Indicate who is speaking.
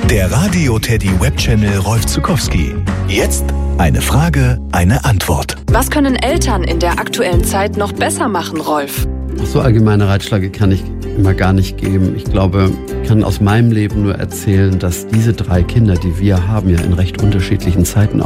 Speaker 1: Der Radio Teddy Webchannel Rolf Zuckowski. Jetzt eine Frage, eine Antwort.
Speaker 2: Was können Eltern in der aktuellen Zeit noch besser machen, Rolf?
Speaker 3: So allgemeine Ratschläge kann ich immer gar nicht geben. Ich glaube, ich kann aus meinem Leben nur erzählen, dass diese 3 Kinder, die wir haben, ja in recht unterschiedlichen Zeiten